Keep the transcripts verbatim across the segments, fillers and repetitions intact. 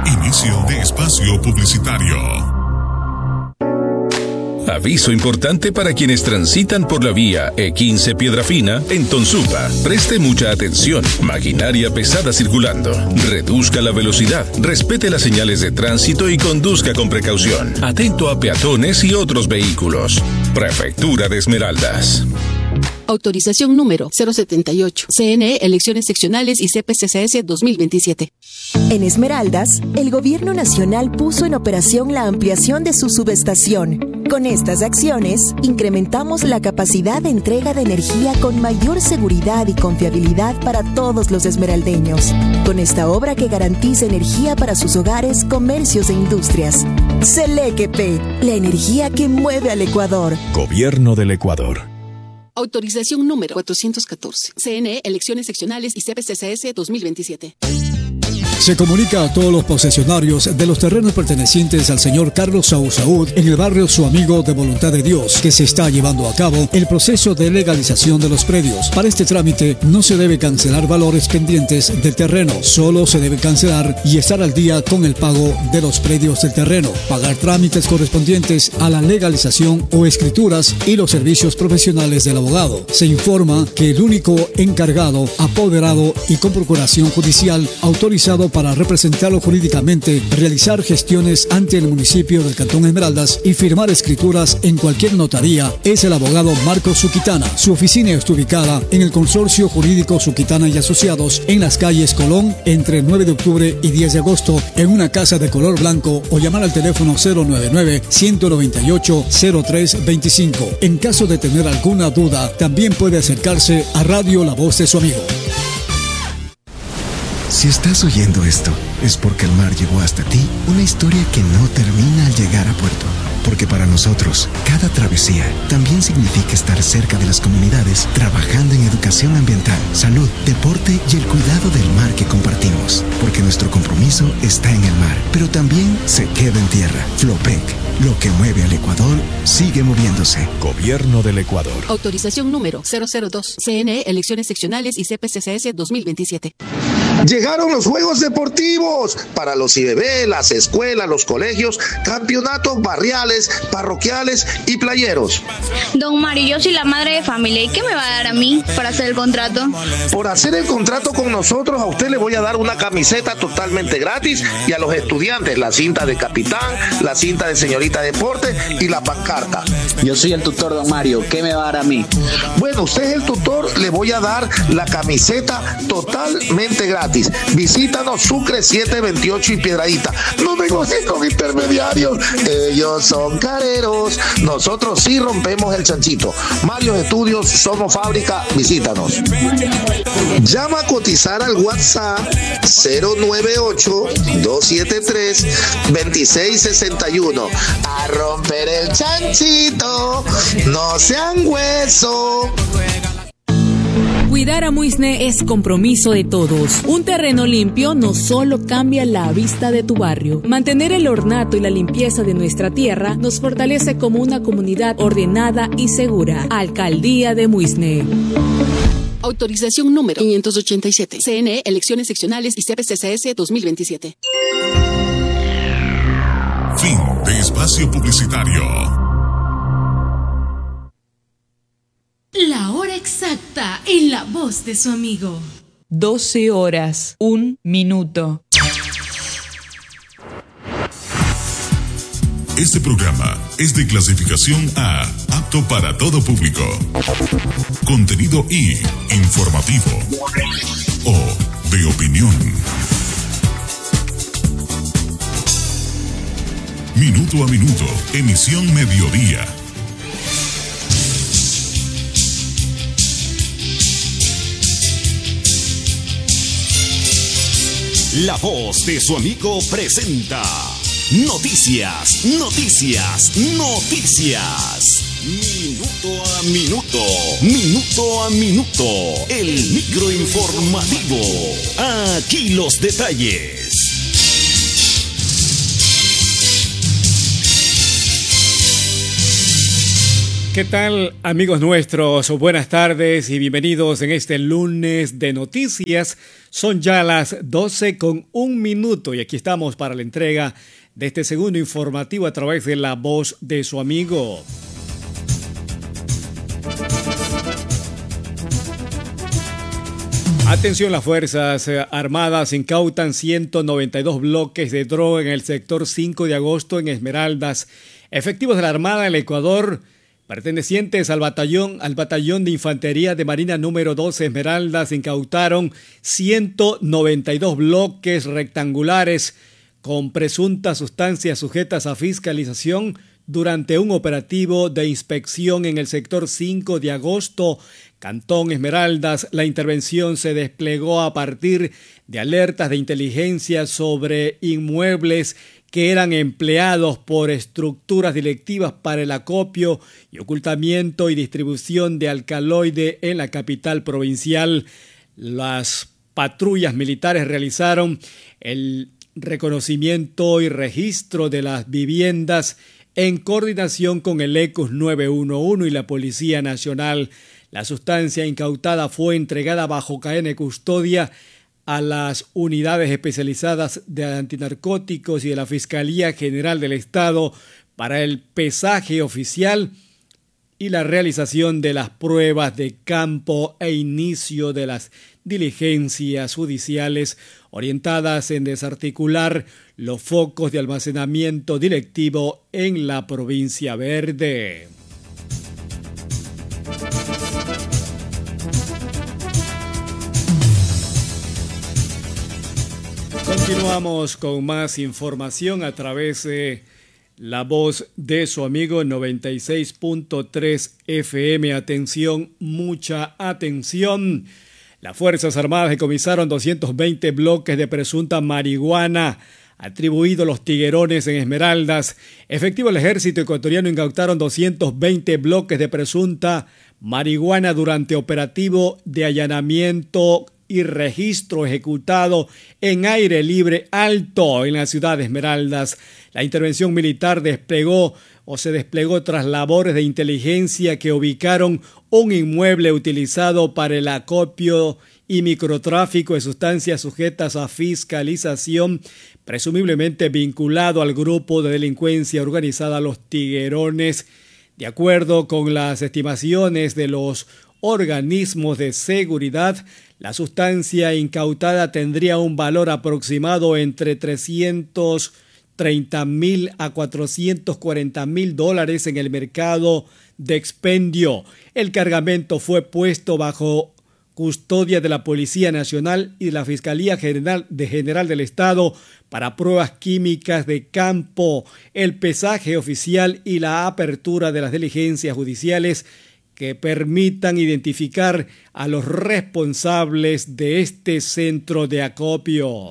Inicio de espacio publicitario. Aviso importante para quienes transitan por la vía E quince Piedrafina en Tonsupa. Preste mucha atención. Maquinaria pesada circulando. Reduzca la velocidad. Respete las señales de tránsito y conduzca con precaución. Atento a peatones y otros vehículos. Prefectura de Esmeraldas. Autorización número cero setenta y ocho. C N E, Elecciones Seccionales y C P C C S dos mil veintisiete. En Esmeraldas, el Gobierno Nacional puso en operación la ampliación de su subestación. Con estas acciones, incrementamos la capacidad de entrega de energía con mayor seguridad y confiabilidad para todos los esmeraldeños. Con esta obra que garantiza energía para sus hogares, comercios e industrias. Selequepe, la energía que mueve al Ecuador. Gobierno del Ecuador. Autorización número cuatrocientos catorce. C N E, Elecciones Seccionales y C P C C S dos mil veintisiete. Se comunica a todos los posesionarios de los terrenos pertenecientes al señor Carlos Saúl Saúd en el barrio Su Amigo de Voluntad de Dios que se está llevando a cabo el proceso de legalización de los predios. Para este trámite no se debe cancelar valores pendientes del terreno, solo se debe cancelar y estar al día con el pago de los predios del terreno, pagar trámites correspondientes a la legalización o escrituras y los servicios profesionales del abogado. Se informa que el único encargado, apoderado y con procuración judicial autorizado para representarlo jurídicamente, realizar gestiones ante el municipio del Cantón Esmeraldas y firmar escrituras en cualquier notaría es el abogado Marcos Suquitana. Su oficina está ubicada en el Consorcio Jurídico Suquitana y Asociados en las calles Colón entre nueve de octubre y diez de agosto en una casa de color blanco o llamar al teléfono cero nueve nueve, uno nueve ocho, cero tres dos cinco. En caso de tener alguna duda, también puede acercarse a Radio La Voz de Su Amigo. Si estás oyendo esto, es porque el mar llevó hasta ti una historia que no termina al llegar a puerto. Porque para nosotros, cada travesía también significa estar cerca de las comunidades, trabajando en educación ambiental, salud, deporte y el cuidado del mar que compartimos. Porque nuestro compromiso está en el mar, pero también se queda en tierra. Flopec, lo que mueve al Ecuador, sigue moviéndose. Gobierno del Ecuador. Autorización número cero cero dos. C N E, Elecciones Seccionales y C P C C S dos mil veintisiete. Llegaron los Juegos Deportivos para los I B B, las escuelas, los colegios, campeonatos barriales, parroquiales y playeros. Don Mario, yo soy la madre de familia. ¿Y qué me va a dar a mí para hacer el contrato? Por hacer el contrato con nosotros, a usted le voy a dar una camiseta totalmente gratis y a los estudiantes la cinta de capitán, la cinta de señorita deporte y la pancarta. Yo soy el tutor, don Mario. ¿Qué me va a dar a mí? Bueno, usted es el tutor, le voy a dar la camiseta totalmente gratis. Visítanos Sucre siete veintiocho y Piedradita. No negocies con intermediarios. Ellos son careros. Nosotros sí rompemos el chanchito. Mario Estudios, somos fábrica. Visítanos. Llama a cotizar al WhatsApp cero nueve ocho, dos siete tres, dos seis seis uno. A romper el chanchito. No sean hueso. Cuidar a Muisne es compromiso de todos. Un terreno limpio no solo cambia la vista de tu barrio. Mantener el ornato y la limpieza de nuestra tierra nos fortalece como una comunidad ordenada y segura. Alcaldía de Muisne. Autorización número quinientos ochenta y siete. C N E, Elecciones Seccionales y C P C C S dos mil veintisiete. Fin de espacio publicitario. La hora exacta en La Voz de Su Amigo. doce horas, un minuto. Este programa es de clasificación A, apto para todo público. Contenido I, informativo. O, de opinión. Minuto a minuto, emisión mediodía. La Voz de Su Amigo presenta Noticias, Noticias, Noticias. Minuto a minuto, minuto a minuto, el microinformativo. Aquí los detalles. ¿Qué tal, amigos nuestros? Buenas tardes y bienvenidos en este lunes de noticias. Son ya las doce con un minuto y aquí estamos para la entrega de este segundo informativo a través de la voz de su amigo. Atención, las Fuerzas Armadas incautan ciento noventa y dos bloques de droga en el sector cinco de agosto en Esmeraldas. Efectivos de la Armada del Ecuador pertenecientes al batallón, al batallón de infantería de Marina número doce Esmeraldas incautaron ciento noventa y dos bloques rectangulares con presuntas sustancias sujetas a fiscalización durante un operativo de inspección en el sector cinco de agosto, Cantón Esmeraldas. La intervención se desplegó a partir de alertas de inteligencia sobre inmuebles que eran empleados por estructuras directivas para el acopio y ocultamiento y distribución de alcaloide en la capital provincial. Las patrullas militares realizaron el reconocimiento y registro de las viviendas en coordinación con el ECUS nueve uno uno y la Policía Nacional. La sustancia incautada fue entregada bajo cadena de custodia a las unidades especializadas de antinarcóticos y de la Fiscalía General del Estado para el pesaje oficial y la realización de las pruebas de campo e inicio de las diligencias judiciales orientadas en desarticular los focos de almacenamiento directivo en la provincia verde. Continuamos con más información a través de la voz de su amigo noventa y seis punto tres F M. Atención, mucha atención. Las Fuerzas Armadas decomisaron doscientos veinte bloques de presunta marihuana atribuidos a los tiguerones en Esmeraldas. Efectivo del Ejército ecuatoriano incautaron doscientos veinte bloques de presunta marihuana durante operativo de allanamiento y registro ejecutado en aire libre alto en la ciudad de Esmeraldas. La intervención militar desplegó o se desplegó tras labores de inteligencia que ubicaron un inmueble utilizado para el acopio y microtráfico de sustancias sujetas a fiscalización, presumiblemente vinculado al grupo de delincuencia organizada Los Tiguerones. De acuerdo con las estimaciones de los organismos de seguridad, la sustancia incautada tendría un valor aproximado entre trescientos treinta mil a cuatrocientos cuarenta mil dólares en el mercado de expendio. El cargamento fue puesto bajo custodia de la Policía Nacional y de la Fiscalía General, de General del Estado para pruebas químicas de campo, el pesaje oficial y la apertura de las diligencias judiciales que permitan identificar a los responsables de este centro de acopio.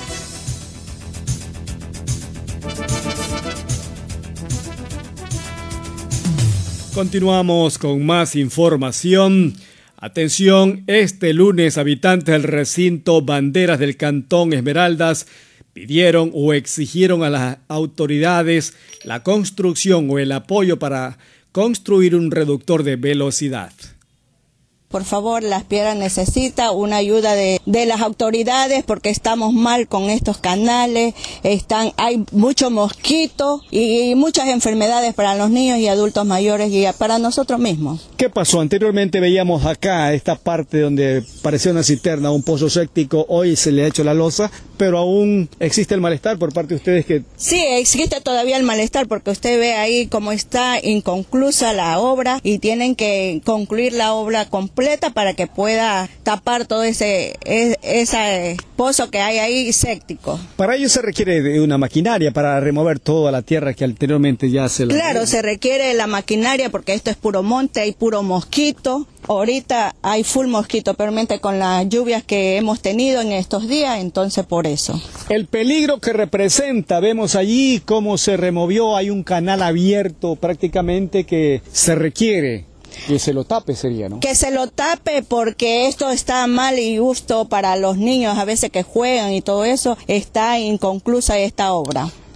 Continuamos con más información. Atención, este lunes habitantes del recinto Banderas del Cantón Esmeraldas pidieron o exigieron a las autoridades la construcción o el apoyo para construir un reductor de velocidad. Por favor, Las Piedras necesita una ayuda de, de las autoridades porque estamos mal con estos canales, están, hay muchos mosquitos y, y muchas enfermedades para los niños y adultos mayores y para nosotros mismos. ¿Qué pasó? Anteriormente veíamos acá esta parte donde parecía una cisterna, un pozo séptico, hoy se le ha hecho la losa, pero aún existe el malestar por parte de ustedes que... Sí, existe todavía el malestar porque usted ve ahí cómo está inconclusa la obra y tienen que concluir la obra completa para que pueda tapar todo ese, ese pozo que hay ahí séptico. Para ello se requiere de una maquinaria para remover toda la tierra que anteriormente ya se la... Claro, se requiere la maquinaria porque esto es puro monte, hay puro mosquito. Ahorita hay full mosquito, permanente con las lluvias que hemos tenido en estos días, entonces por eso. El peligro que representa, vemos allí cómo se removió, hay un canal abierto prácticamente que se requiere. Que se lo tape sería, ¿no? Que se lo tape porque esto está mal y justo para los niños a veces que juegan y todo eso, está inconclusa esta obra.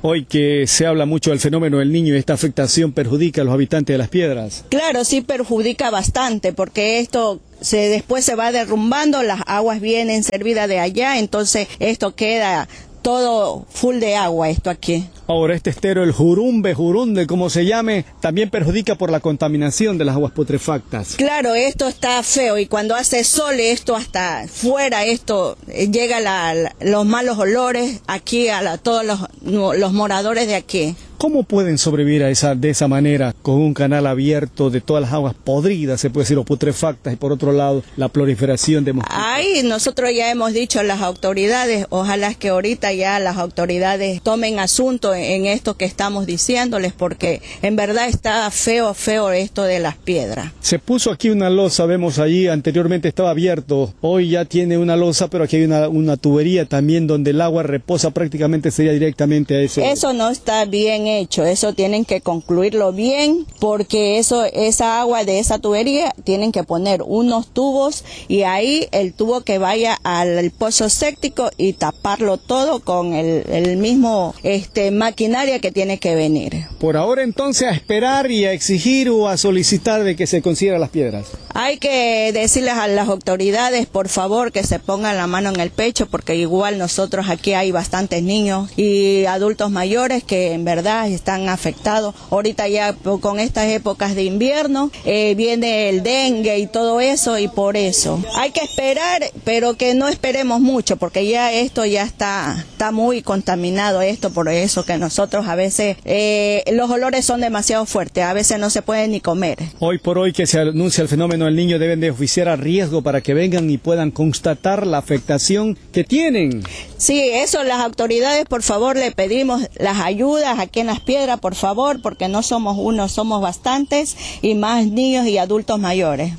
Hoy que se habla mucho del fenómeno del Niño y esta afectación perjudica a los habitantes de Las Piedras. Claro, sí perjudica bastante porque esto se después se va derrumbando, las aguas vienen servidas de allá, entonces esto queda todo full de agua esto aquí. Ahora este estero, el Jurumbe, Jurunde, como se llame, también perjudica por la contaminación de las aguas putrefactas. Claro, esto está feo y cuando hace sol esto hasta fuera, esto eh, llega la, la, los malos olores aquí a la, todos los, no, los moradores de aquí. ¿Cómo pueden sobrevivir a esa, de esa manera con un canal abierto de todas las aguas podridas, se puede decir, o putrefactas, y por otro lado la proliferación de mosquitos? Ahí nosotros ya hemos dicho a las autoridades, ojalá que ahorita ya las autoridades tomen asunto en, en esto que estamos diciéndoles, porque en verdad está feo, feo esto de Las Piedras. Se puso aquí una losa, vemos allí, anteriormente estaba abierto, hoy ya tiene una losa, pero aquí hay una, una tubería también donde el agua reposa, prácticamente sería directamente a ese. Eso no está bien hecho, eso tienen que concluirlo bien, porque eso, esa agua de esa tubería tienen que poner unos tubos y ahí el tubo que vaya al pozo séptico y taparlo todo con el, el mismo este, maquinaria que tiene que venir. Por ahora entonces a esperar y a exigir o a solicitar de que se consideren Las Piedras. Hay que decirles a las autoridades, por favor, que se pongan la mano en el pecho, porque igual nosotros aquí hay bastantes niños y adultos mayores que en verdad están afectados. Ahorita ya con estas épocas de invierno eh, viene el dengue y todo eso, y por eso hay que esperar, pero que no esperemos mucho, porque ya esto ya está, está muy contaminado esto, por eso que nosotros a veces eh, los olores son demasiado fuertes, a veces no se puede ni comer. Hoy por hoy que se anuncia el fenómeno del Niño, deben de oficiar a riesgo para que vengan y puedan constatar la afectación que tienen. Sí, eso, las autoridades, por favor, le pedimos las ayudas aquí en Las Piedras, por favor, porque no somos uno, somos bastantes, y más niños y adultos mayores.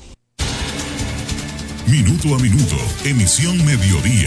Minuto a minuto, emisión mediodía.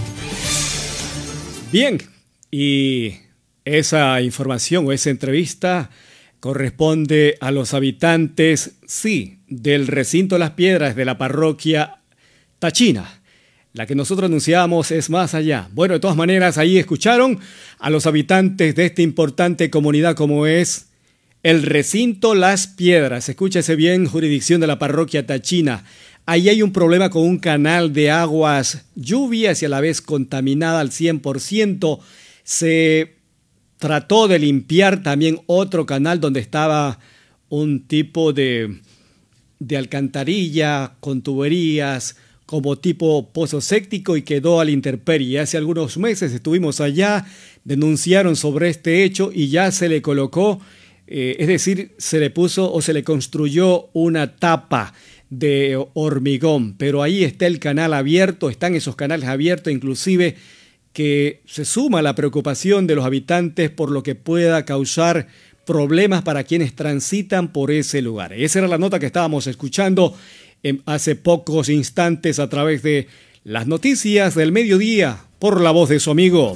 Bien, y esa información o esa entrevista corresponde a los habitantes, sí, del recinto Las Piedras de la parroquia Tachina. La que nosotros anunciamos es más allá. Bueno, de todas maneras, ahí escucharon a los habitantes de esta importante comunidad como es el recinto Las Piedras. Escúchese bien, jurisdicción de la parroquia Tachina. Ahí hay un problema con un canal de aguas lluvias y a la vez contaminada al cien por ciento. Se trató de limpiar también otro canal donde estaba un tipo de, de alcantarilla con tuberías como tipo pozo séptico y quedó a la intemperie. Hace algunos meses estuvimos allá, denunciaron sobre este hecho y ya se le colocó, eh, es decir, se le puso o se le construyó una tapa de hormigón, pero ahí está el canal abierto, están esos canales abiertos, inclusive que se suma la preocupación de los habitantes por lo que pueda causar problemas para quienes transitan por ese lugar. Esa era la nota que estábamos escuchando hace pocos instantes a través de las noticias del mediodía por la voz de su amigo.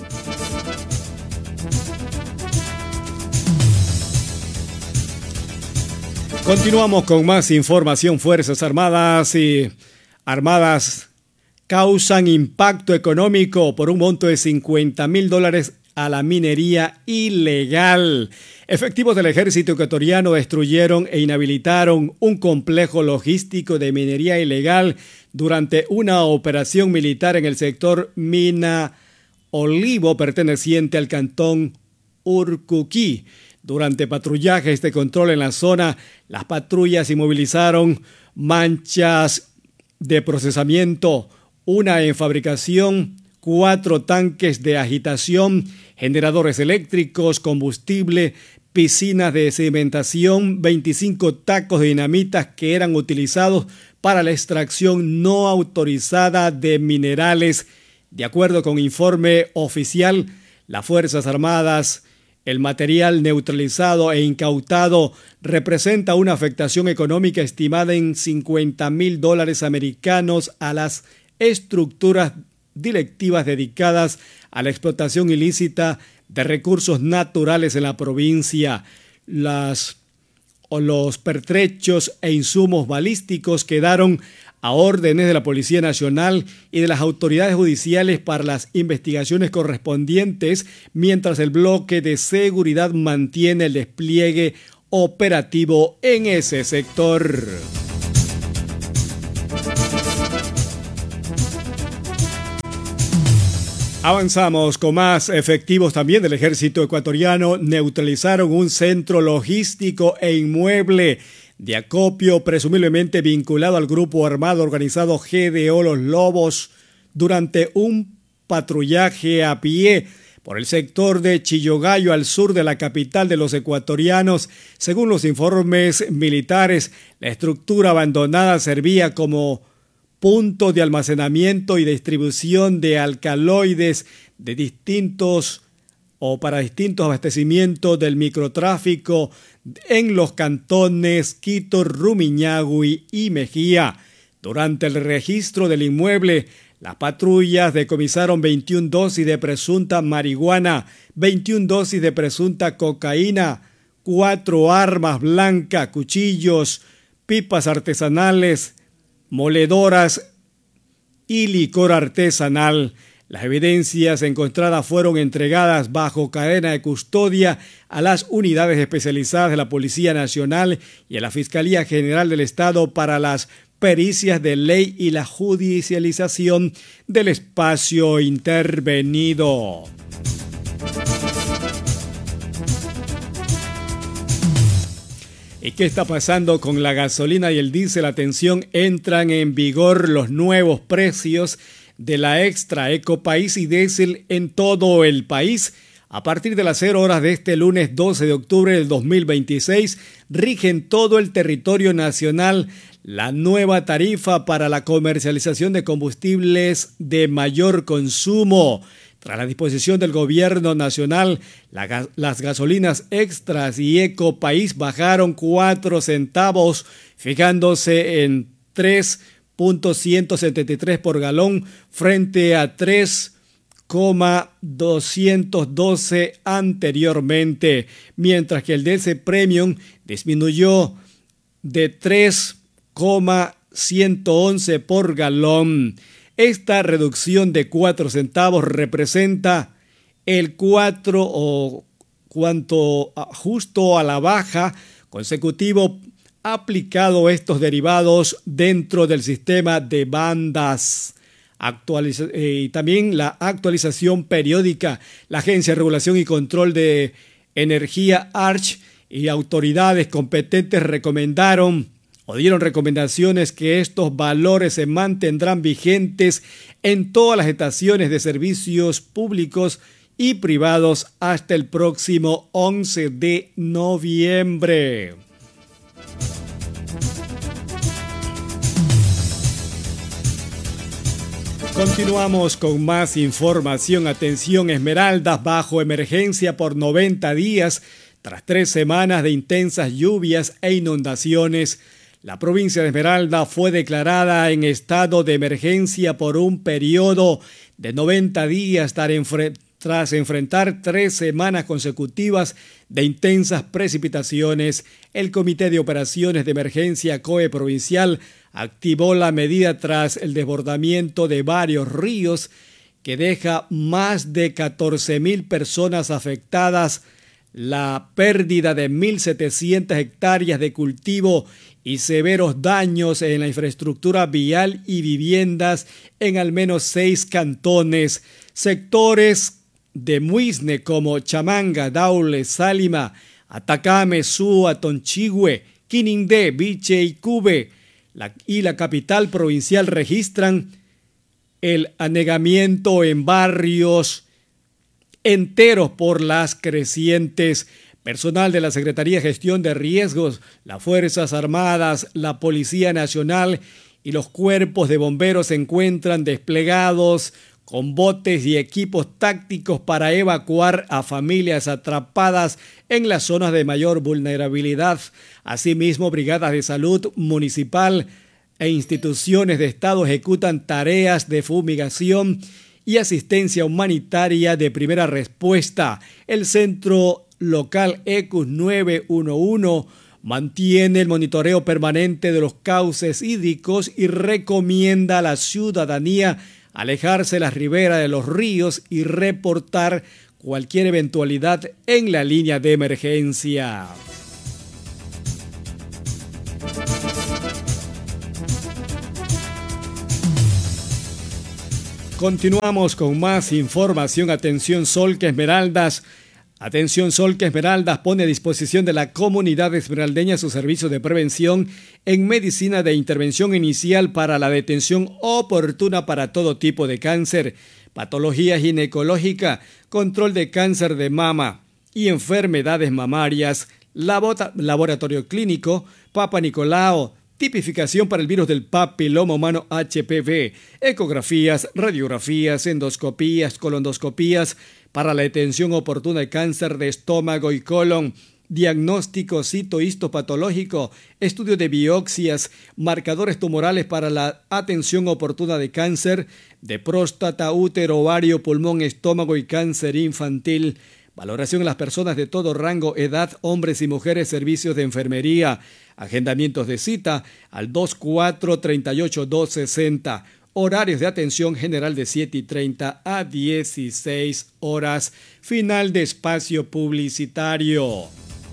Continuamos con más información. Fuerzas Armadas y Armadas causan impacto económico por un monto de cincuenta mil dólares a la minería ilegal. Efectivos del ejército ecuatoriano destruyeron e inhabilitaron un complejo logístico de minería ilegal durante una operación militar en el sector Mina Olivo perteneciente al cantón Urcuquí. Durante patrullajes de control en la zona, las patrullas inmovilizaron manchas de procesamiento, una en fabricación, cuatro tanques de agitación, generadores eléctricos, combustible, piscinas de cimentación, veinticinco tacos de dinamitas que eran utilizados para la extracción no autorizada de minerales. De acuerdo con informe oficial, las Fuerzas Armadas, el material neutralizado e incautado representa una afectación económica estimada en cincuenta mil dólares americanos a las estructuras directivas dedicadas a la explotación ilícita de recursos naturales en la provincia. Las, o los pertrechos e insumos balísticos quedaron a órdenes de la Policía Nacional y de las autoridades judiciales para las investigaciones correspondientes, mientras el bloque de seguridad mantiene el despliegue operativo en ese sector. Avanzamos con más. Efectivos también del ejército ecuatoriano neutralizaron un centro logístico e inmueble de acopio presumiblemente vinculado al grupo armado organizado G D O Los Lobos durante un patrullaje a pie por el sector de Chillogallo al sur de la capital de los ecuatorianos. Según los informes militares, la estructura abandonada servía como punto de almacenamiento y distribución de alcaloides de distintos o para distintos abastecimientos del microtráfico en los cantones Quito, Rumiñahui y Mejía. Durante el registro del inmueble, las patrullas decomisaron veintiuna dosis de presunta marihuana, veintiuna dosis de presunta cocaína, cuatro armas blancas, cuchillos, pipas artesanales, moledoras y licor artesanal. Las evidencias encontradas fueron entregadas bajo cadena de custodia a las unidades especializadas de la Policía Nacional y a la Fiscalía General del Estado para las pericias de ley y la judicialización del espacio intervenido. ¿Y qué está pasando con la gasolina y el diésel? Atención, entran en vigor los nuevos precios de la Extra, Ecopaís y Diésel en todo el país. A partir de las cero horas de este lunes doce de octubre del dos mil veintiséis, rige en todo el territorio nacional la nueva tarifa para la comercialización de combustibles de mayor consumo. Tras la disposición del gobierno nacional, la, las gasolinas Extras y Ecopaís bajaron cuatro centavos, fijándose en tres punto ciento setenta y tres por galón frente a tres coma doscientos doce anteriormente, mientras que el D S Premium disminuyó de tres coma ciento once por galón. Esta reducción de cuatro centavos representa el cuatro o cuanto justo a la baja consecutivo aplicado estos derivados dentro del sistema de bandas. Actualiza- eh, y también la actualización periódica. La Agencia de Regulación y Control de Energía A R C H y autoridades competentes recomendaron o dieron recomendaciones que estos valores se mantendrán vigentes en todas las estaciones de servicios públicos y privados hasta el próximo once de noviembre. Continuamos con más información. Atención, Esmeraldas bajo emergencia por noventa días tras tres semanas de intensas lluvias e inundaciones. La provincia de Esmeralda fue declarada en estado de emergencia por un periodo de noventa días tras enfrentar tres semanas consecutivas de intensas precipitaciones. El Comité de Operaciones de Emergencia C O E provincial activó la medida tras el desbordamiento de varios ríos que deja más de catorce mil personas afectadas, la pérdida de mil setecientas hectáreas de cultivo y severos daños en la infraestructura vial y viviendas en al menos seis cantones. Sectores de Muisne como Chamanga, Daule, Sálima, Atacame, Súa, Tonchigüe, Quinindé, Biche y Cube la, y la capital provincial registran el anegamiento en barrios enteros por las crecientes. Personal de la Secretaría de Gestión de Riesgos, las Fuerzas Armadas, la Policía Nacional y los cuerpos de bomberos se encuentran desplegados con botes y equipos tácticos para evacuar a familias atrapadas en las zonas de mayor vulnerabilidad. Asimismo, brigadas de salud municipal e instituciones de Estado ejecutan tareas de fumigación y asistencia humanitaria de primera respuesta. El Centro Local E C U S nueve uno uno mantiene el monitoreo permanente de los cauces hídricos y recomienda a la ciudadanía alejarse de las riberas de los ríos y reportar cualquier eventualidad en la línea de emergencia. Continuamos con más información. Atención Solca Esmeraldas. Atención Solca Esmeraldas pone a disposición de la comunidad esmeraldeña su servicio de prevención en medicina de intervención inicial para la detención oportuna para todo tipo de cáncer, patología ginecológica, control de cáncer de mama y enfermedades mamarias, labota, laboratorio clínico, Papa Nicolau, tipificación para el virus del papiloma humano H P V, ecografías, radiografías, endoscopías, colondoscopías para la detención oportuna de cáncer de estómago y colon, diagnóstico citohistopatológico, estudio de biopsias, marcadores tumorales para la atención oportuna de cáncer de próstata, útero, ovario, pulmón, estómago y cáncer infantil. Valoración en las personas de todo rango, edad, hombres y mujeres, servicios de enfermería, agendamientos de cita al dos cuatro tres ocho dos sesenta, horarios de atención general de siete y treinta a dieciséis horas, final de espacio publicitario.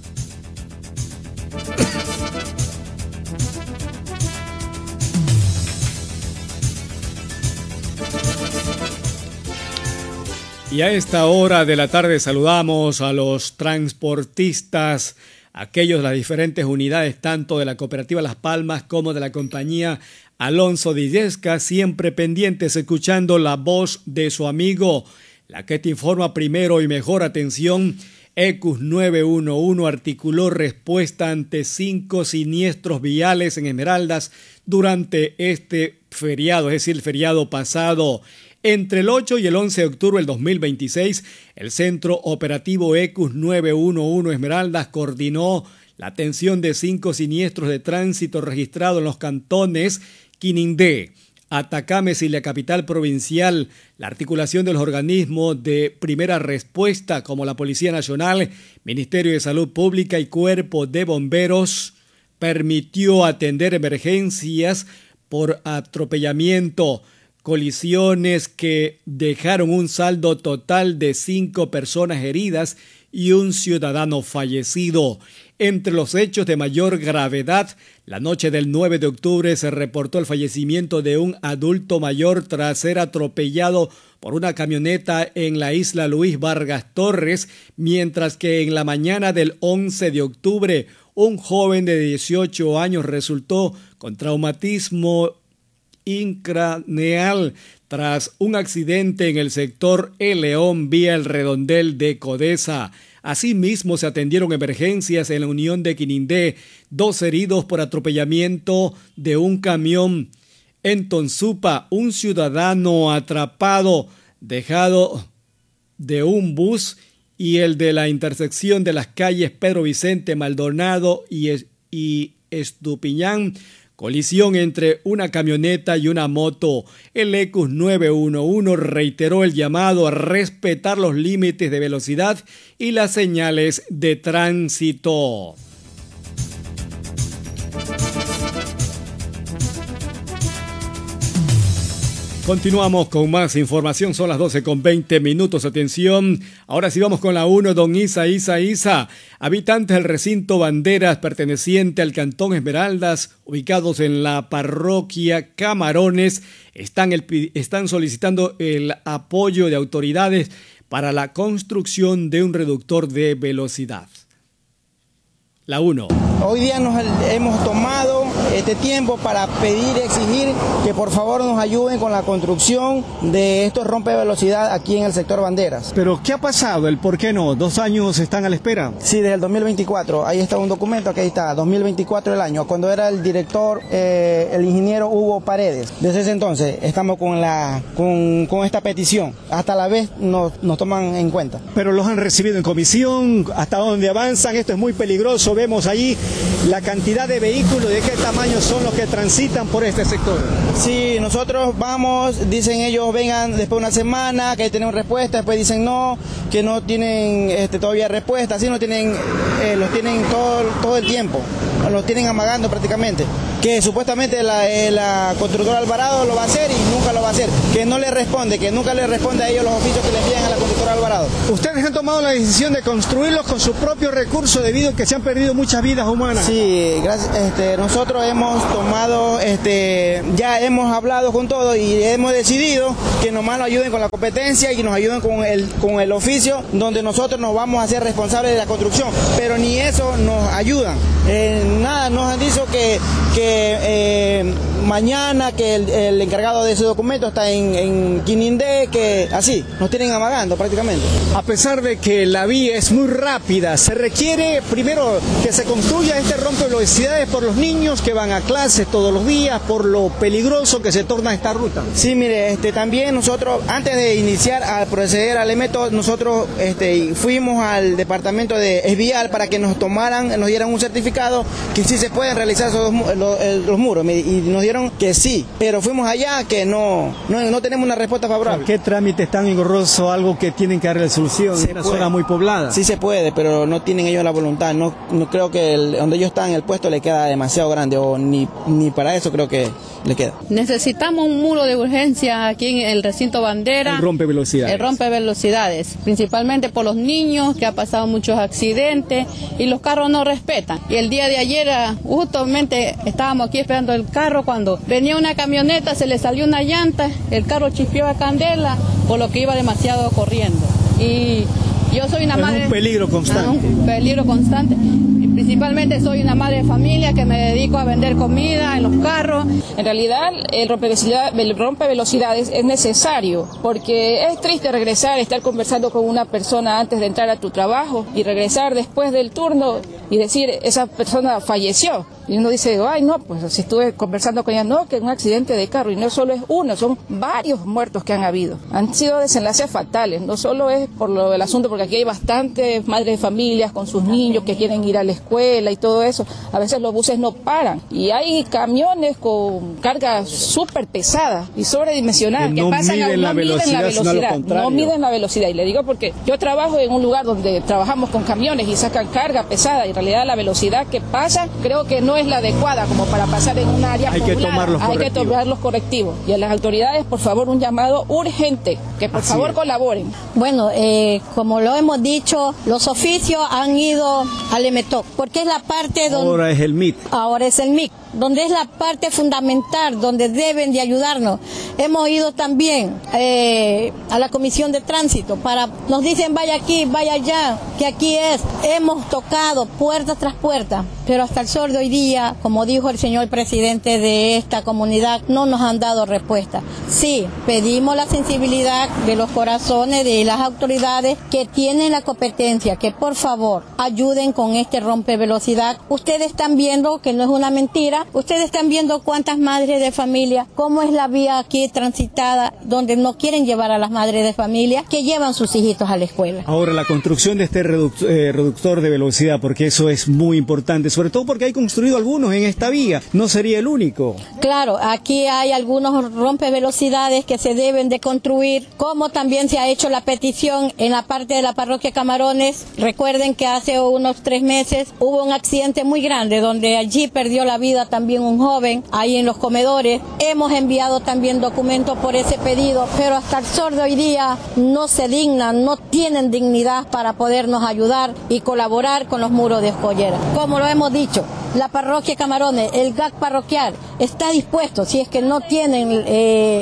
Y a esta hora de la tarde saludamos a los transportistas, aquellos de las diferentes unidades, tanto de la Cooperativa Las Palmas como de la compañía Alonso de Illesca, siempre pendientes, escuchando la voz de su amigo, la que te informa primero y mejor. Atención, Ecus nueve uno uno articuló respuesta ante cinco siniestros viales en Esmeraldas durante este feriado, es decir, el feriado pasado. Entre el ocho y el once de octubre del dos mil veintiséis, el Centro Operativo Ecus nueve uno uno Esmeraldas coordinó la atención de cinco siniestros de tránsito registrados en los cantones Quinindé, Atacames y la capital provincial. La articulación de los organismos de primera respuesta como la Policía Nacional, Ministerio de Salud Pública y Cuerpo de Bomberos permitió atender emergencias por atropellamiento, colisiones que dejaron un saldo total de cinco personas heridas y un ciudadano fallecido. Entre los hechos de mayor gravedad, la noche del nueve de octubre se reportó el fallecimiento de un adulto mayor tras ser atropellado por una camioneta en la isla Luis Vargas Torres, mientras que en la mañana del once de octubre, un joven de dieciocho años resultó con traumatismo incraneal tras un accidente en el sector El León vía el redondel de Codesa. Asimismo, se atendieron emergencias en la Unión de Quinindé, dos heridos por atropellamiento de un camión. En Tonsupa, un ciudadano atrapado, dejado de un bus, y el de la intersección de las calles Pedro Vicente Maldonado y, y Estupiñán, colisión entre una camioneta y una moto. El Ecus nueve uno uno reiteró el llamado a respetar los límites de velocidad y las señales de tránsito. Continuamos con más información, son las doce con veinte minutos, atención. Ahora sí vamos con la uno, don Isa, Isa, Isa. Habitantes del recinto Banderas perteneciente al Cantón Esmeraldas, ubicados en la parroquia Camarones, están, el, están solicitando el apoyo de autoridades para la construcción de un reductor de velocidad. La uno. Hoy día nos hemos tomado este tiempo para pedir, exigir que por favor nos ayuden con la construcción de estos rompevelocidad aquí en el sector Banderas. ¿Pero qué ha pasado? ¿El por qué no? ¿Dos años están a la espera? Sí, desde el dos mil veinticuatro. Ahí está un documento, aquí está, dos mil veinticuatro el año, cuando era el director, eh, el ingeniero Hugo Paredes. Desde ese entonces estamos con, la, con, con esta petición. Hasta la vez nos, nos toman en cuenta. ¿Pero los han recibido en comisión? ¿Hasta dónde avanzan? Esto es muy peligroso. Vemos ahí la cantidad de vehículos, de qué tamaño años son los que transitan por este sector. Sí, nosotros vamos, dicen ellos vengan después de una semana, que tenemos respuesta, después dicen no, que no tienen este, todavía respuesta, así no tienen, eh, los tienen todo, todo el tiempo, los tienen amagando prácticamente, que supuestamente la, eh, la constructora Alvarado lo va a hacer y nunca lo va a hacer, que no le responde, que nunca le responde a ellos los oficios que le envían a la constructora Alvarado. Ustedes han tomado la decisión de construirlos con su propio recurso debido a que se han perdido muchas vidas humanas. Sí, gracias, este, nosotros hemos tomado, este, ya hemos hablado con todos y hemos decidido que nomás nos ayuden con la competencia y que nos ayuden con el, con el oficio donde nosotros nos vamos a hacer responsables de la construcción, pero ni eso nos ayudan. Eh, nada, nos han dicho que, que eh, mañana que el, el encargado de ese documento está en, en Quinindé, que así, nos tienen amagando prácticamente. A pesar de que la vía es muy rápida, se requiere primero que se construya este rompevelocidades por los niños que van a clases todos los días, por lo peligroso que se torna esta ruta. Sí, mire, este, también nosotros, antes de iniciar a proceder al EMETO, nosotros este, fuimos al departamento de Esvial para que nos tomaran, nos dieran un certificado que sí se pueden realizar esos dos, los, los muros, y nos dieron que sí, pero fuimos allá que no, no, no tenemos una respuesta favorable. ¿Qué trámite tan engorroso, algo que tienen que darle solución en una zona muy poblada? Sí se puede, pero no tienen ellos la voluntad, no, no creo que el, donde ellos están el puesto le queda demasiado grande, o ni, ni para eso creo que le queda. Necesitamos un muro de urgencia aquí en el recinto Bandera. El rompe velocidades. El rompe velocidades, principalmente por los niños, que ha pasado muchos accidentes y los carros no respetan. Y el día de ayer justamente estábamos aquí esperando el carro cuando venía una camioneta, se le salió una llanta, el carro chispeó a candela, por lo que iba demasiado corriendo. Y yo soy una es madre... un peligro constante. Un peligro constante. Principalmente soy una madre de familia que me dedico a vender comida en los carros. En realidad el rompevelocidades, el rompevelocidades es necesario porque es triste regresar, estar conversando con una persona antes de entrar a tu trabajo y regresar después del turno y decir esa persona falleció. Y uno dice, ay no, pues si estuve conversando con ella, no, que es un accidente de carro, y no solo es uno, son varios muertos que han habido. Han sido desenlaces fatales, no solo es por lo del asunto, porque aquí hay bastantes madres de familias con sus niños que quieren ir a la escuela y todo eso. A veces los buses no paran y hay camiones con cargas súper pesadas y sobredimensionadas que, que no pasan miden, a, no la, velocidad, miden la velocidad, no, no miden la velocidad. Y le digo porque yo trabajo en un lugar donde trabajamos con camiones y sacan carga pesada y en realidad la velocidad que pasa creo que no es la adecuada como para pasar en un área hay poblada. Que tomar los hay que tomar los correctivos. Y a las autoridades, por favor, un llamado urgente, que por Así favor es. colaboren. Bueno, eh, como lo hemos dicho, los oficios han ido al EMETOC, porque es la parte donde... Ahora es el M I T. Ahora es el M I C, donde es la parte fundamental, donde deben de ayudarnos. Hemos ido también eh, a la Comisión de Tránsito, para nos dicen vaya aquí, vaya allá, que aquí es. Hemos tocado puerta tras puerta, pero hasta el sol de hoy día, como dijo el señor presidente de esta comunidad, no nos han dado respuesta. Sí, pedimos la sensibilidad de los corazones de las autoridades que tienen la competencia, que por favor ayuden con este rompevelocidad. Ustedes están viendo que no es una mentira, ustedes están viendo cuántas madres de familia, cómo es la vía aquí transitada, donde no quieren llevar a las madres de familia, que llevan sus hijitos a la escuela. Ahora, la construcción de este reduc- eh, reductor de velocidad, porque eso es muy importante, sobre todo porque hay construido algunos en esta vía, no sería el único. Claro, aquí hay algunos rompevelocidades que se deben de construir, como también se ha hecho la petición en la parte de la parroquia Camarones. Recuerden que hace unos tres meses hubo un accidente muy grande donde allí perdió la vida también un joven, ahí en los comedores. Hemos enviado también documentos por ese pedido, pero hasta el sol de hoy día no se dignan, no tienen dignidad para podernos ayudar y colaborar con los muros de escollera. Como lo hemos dicho, la parroquia Camarones, el G A C parroquial, está dispuesto, si es que no tienen eh,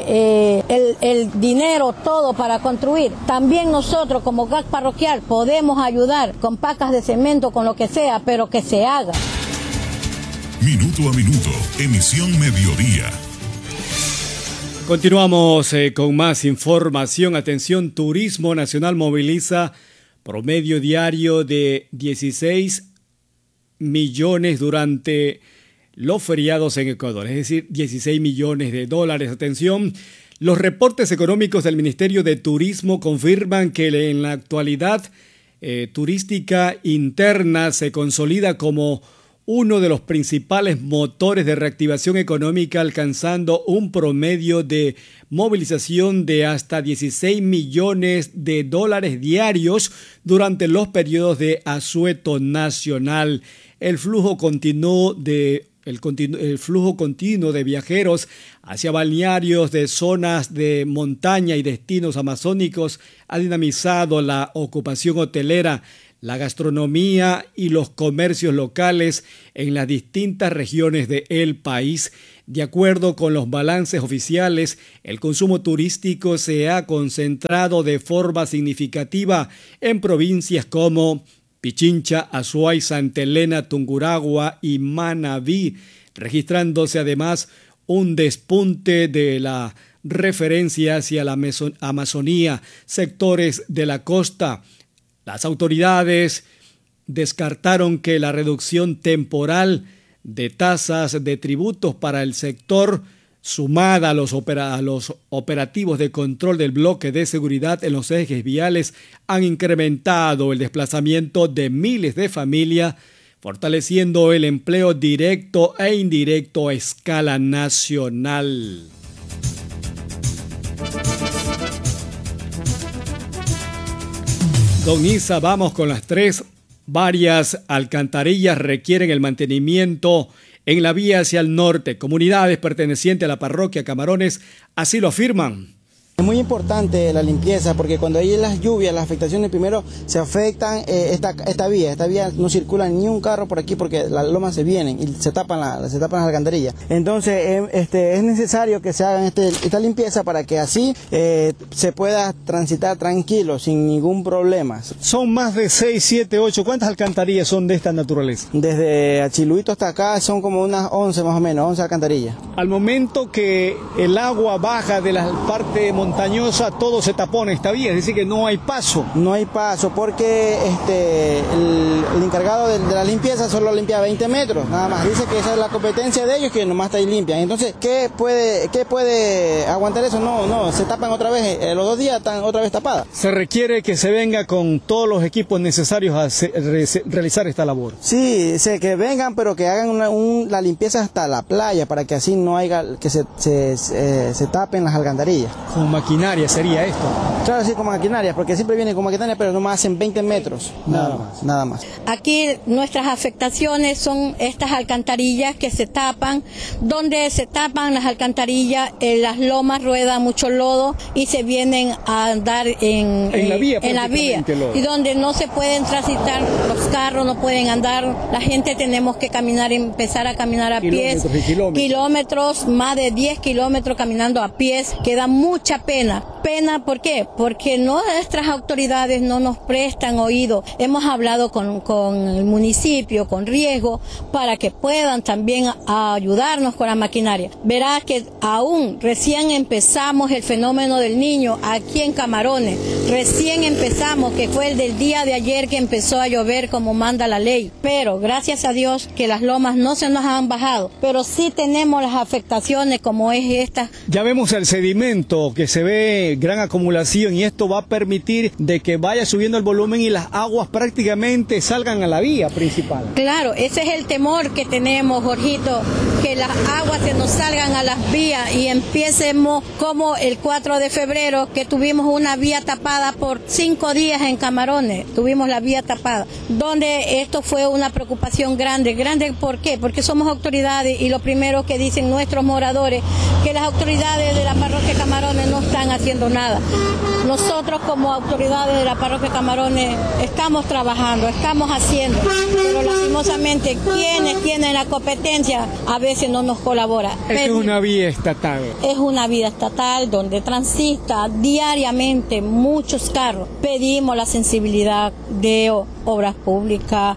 eh, el, el dinero todo para construir. También nosotros como G A C parroquial podemos ayudar con pacas de cemento, con lo que sea, pero que se haga. Minuto a minuto, emisión mediodía. Continuamos eh, con más información. Atención, Turismo Nacional moviliza promedio diario de dieciséis millones durante los feriados en Ecuador, es decir, dieciséis millones de dólares. Atención, los reportes económicos del Ministerio de Turismo confirman que en la actualidad eh, turística interna se consolida como uno de los principales motores de reactivación económica, alcanzando un promedio de movilización de hasta dieciséis millones de dólares diarios durante los periodos de asueto nacional. El flujo continuo de El, continu- el flujo continuo de viajeros hacia balnearios de zonas de montaña y destinos amazónicos ha dinamizado la ocupación hotelera, la gastronomía y los comercios locales en las distintas regiones del país. De acuerdo con los balances oficiales, el consumo turístico se ha concentrado de forma significativa en provincias como Pichincha, Azuay, Santa Elena, Tungurahua y Manabí, registrándose además un despunte de la referencia hacia la Amazonía, sectores de la costa. Las autoridades descartaron que la reducción temporal de tasas de tributos para el sector, sumada a los, opera- a los operativos de control del bloque de seguridad en los ejes viales, han incrementado el desplazamiento de miles de familias, fortaleciendo el empleo directo e indirecto a escala nacional. Don Isa, vamos con las tres. Varias alcantarillas requieren el mantenimiento en la vía hacia el norte. Comunidades pertenecientes a la parroquia Camarones así lo afirman. Es muy importante la limpieza porque cuando hay las lluvias, las afectaciones primero se afectan eh, esta, esta vía. Esta vía no circula ni un carro por aquí porque las lomas se vienen y se tapan, la, se tapan las alcantarillas. Entonces eh, este, es necesario que se haga este, esta limpieza para que así eh, se pueda transitar tranquilo, sin ningún problema. Son más de seis, siete, ocho. ¿Cuántas alcantarillas son de esta naturaleza? Desde Achiluito hasta acá son como unas once más o menos, once alcantarillas. Al momento que el agua baja de la parte montañosa, todo se tapona esta vía, es decir que no hay paso. No hay paso porque este, el, el encargado de, de la limpieza solo limpia veinte metros, nada más. Dice que esa es la competencia de ellos, que nomás está ahí limpia. Entonces, ¿qué puede, qué puede aguantar eso? No, no, se tapan otra vez, eh, los dos días están otra vez tapadas. Se requiere que se venga con todos los equipos necesarios a se, re, realizar esta labor. Sí, sé que vengan, pero que hagan una, un, la limpieza hasta la playa, para que así no haya, que se, se, se, se tapen las alcantarillas. Con maquinaria sería esto. Claro, sí, con maquinaria, porque siempre vienen con maquinaria, pero nomás hacen veinte metros, nada, nada más, nada más. Aquí nuestras afectaciones son estas alcantarillas que se tapan, donde se tapan las alcantarillas, en las lomas rueda mucho lodo y se vienen a andar en, en la vía, en la vía y donde no se pueden transitar, los carros no pueden andar, la gente tenemos que caminar, empezar a caminar a pies, kilómetros, kilómetros, más de diez kilómetros caminando a pies, que da mucha pena. Pena, ¿por qué? Porque nuestras autoridades no nos prestan oído. Hemos hablado con, con el municipio, con riesgo, para que puedan también a ayudarnos con la maquinaria. Verá que aún recién empezamos el fenómeno del niño aquí en Camarones. Recién empezamos, que fue el del día de ayer que empezó a llover como manda la ley. Pero gracias a Dios que las lomas no se nos han bajado. Pero sí tenemos las afectaciones como es esta. Ya vemos el sedimento que se ve gran acumulación y esto va a permitir de que vaya subiendo el volumen y las aguas prácticamente salgan a la vía principal. Claro, ese es el temor que tenemos, Jorgito, que las aguas se nos salgan a las vías y empiecemos como el cuatro de febrero, que tuvimos una vía tapada por cinco días en Camarones, tuvimos la vía tapada, donde esto fue una preocupación grande. Grande, ¿por qué? Porque somos autoridades y lo primero que dicen nuestros moradores, que las autoridades de la parroquia Camarones no están haciendo nada. Nosotros como autoridades de la parroquia Camarones estamos trabajando, estamos haciendo, pero lastimosamente quienes tienen la competencia a veces no nos colabora. Es que una vía estatal. Es una vía estatal donde transita diariamente muchos carros. Pedimos la sensibilidad de obras públicas,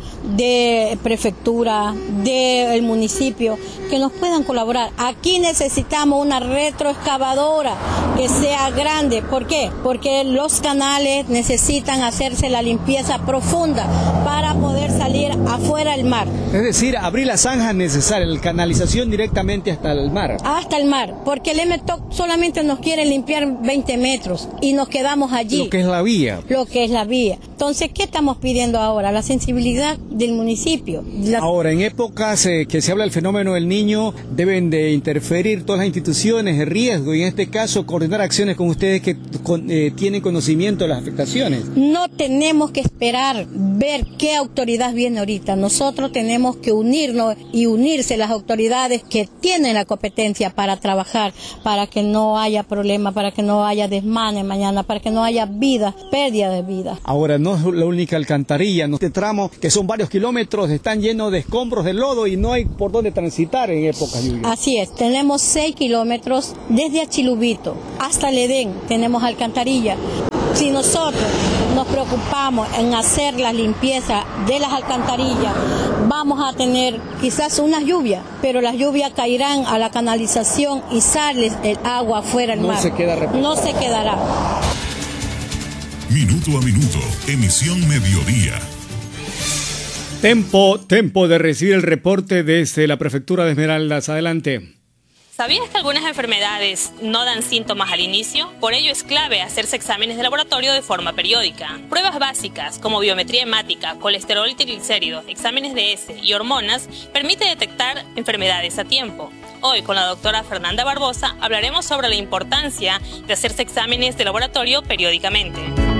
de prefectura, del municipio, que nos puedan colaborar. Aquí necesitamos una retroexcavadora que sea grande. ¿Por qué? Porque los canales necesitan hacerse la limpieza profunda para poder salir afuera del mar. Es decir, abrir las zanjas necesarias, la canalización directamente hasta el mar. Hasta el mar, porque el M T O C solamente nos quiere limpiar veinte metros y nos quedamos allí. Lo que es la vía. Lo que es la vía. Entonces, ¿qué estamos pidiendo ahora? La sensibilidad del municipio. La... Ahora, en épocas eh, que se habla del fenómeno del niño, deben de interferir todas las instituciones de riesgo y en este caso coordinar acciones con ustedes que con, eh, tienen conocimiento de las afectaciones. No tenemos que esperar ver qué autoridad viene ahorita. Nosotros tenemos que unirnos y unirse las autoridades que tienen la competencia para trabajar, para que no haya problema, para que no haya desmanes mañana, para que no haya vidas, pérdida de vida. Ahora, no es la única alcantarilla, ¿no? Este tramo, que son varios kilómetros, están llenos de escombros de lodo y no hay por dónde transitar en épocas lluvias. Así es, tenemos seis kilómetros desde Achilubito hasta el Edén, tenemos alcantarilla. Si nosotros nos preocupamos en hacer la limpieza de las alcantarillas, vamos a tener quizás unas lluvias, pero las lluvias caerán a la canalización y sale el agua afuera del no mar. Se queda no se quedará. Minuto a minuto, emisión mediodía. Tempo, tempo de recibir el reporte desde la Prefectura de Esmeraldas. Adelante. ¿Sabías que algunas enfermedades no dan síntomas al inicio? Por ello es clave hacerse exámenes de laboratorio de forma periódica. Pruebas básicas como biometría hemática, colesterol y triglicéridos, exámenes de heces y hormonas permite detectar enfermedades a tiempo. Hoy con la doctora Fernanda Barbosa hablaremos sobre la importancia de hacerse exámenes de laboratorio periódicamente.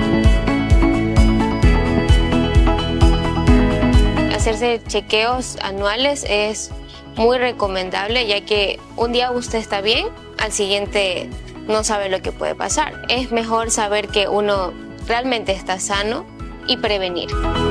Hacerse chequeos anuales es muy recomendable, ya que un día usted está bien, al siguiente no sabe lo que puede pasar. Es mejor saber que uno realmente está sano y prevenir.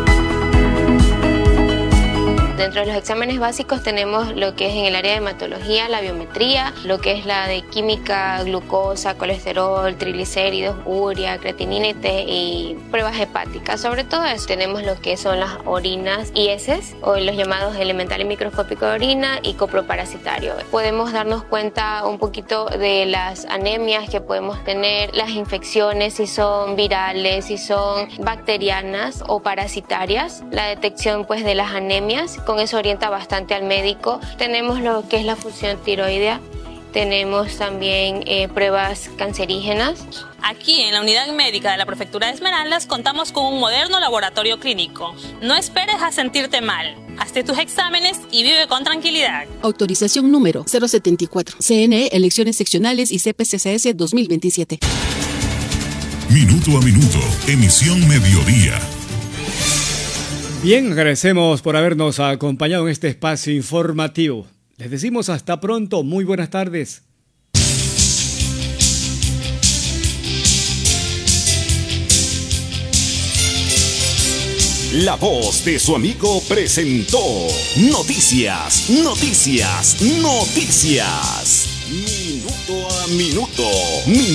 Dentro de los exámenes básicos tenemos lo que es en el área de hematología, la biometría, lo que es la de química, glucosa, colesterol, triglicéridos, urea, creatinina y pruebas hepáticas. Sobre todo eso tenemos lo que son las orinas y heces, o los llamados elemental y microscópico de orina y coproparasitario. Podemos darnos cuenta un poquito de las anemias que podemos tener, las infecciones, si son virales, si son bacterianas o parasitarias, la detección pues de las anemias. Con eso orienta bastante al médico. Tenemos lo que es la función tiroidea, tenemos también eh, pruebas cancerígenas. Aquí en la unidad médica de la Prefectura de Esmeraldas contamos con un moderno laboratorio clínico. No esperes a sentirte mal. Hazte tus exámenes y vive con tranquilidad. Autorización número cero setenta y cuatro. C N E, elecciones seccionales y C P C C S dos mil veintisiete. Minuto a minuto, emisión mediodía. Bien, agradecemos por habernos acompañado en este espacio informativo. Les decimos hasta pronto, muy buenas tardes. La voz de su amigo presentó Noticias, Noticias, Noticias. Minuto a minuto.